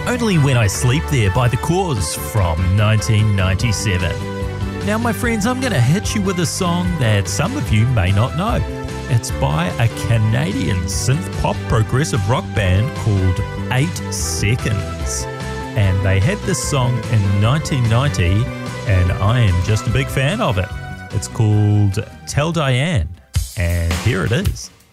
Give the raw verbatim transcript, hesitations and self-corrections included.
Only When I Sleep There by The Corrs from nineteen ninety-seven. Now, my friends, I'm going to hit you with a song that some of you may not know. It's by a Canadian synth-pop progressive rock band called Eight Seconds. And they had this song in nineteen ninety, and I am just a big fan of it. It's called Tell Diane, and here it is.